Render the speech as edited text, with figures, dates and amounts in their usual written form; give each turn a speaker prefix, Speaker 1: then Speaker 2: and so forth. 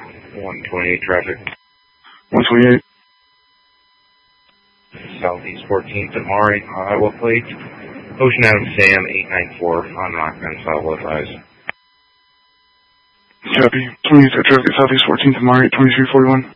Speaker 1: 128 traffic.
Speaker 2: 128.
Speaker 1: Southeast 14th at Maury, Iowa plate. Ocean Adam Sam 894 on Rockman, Southwest Eyes.
Speaker 2: Copy. 28 traffic, Southeast 14th at Maury, 2341.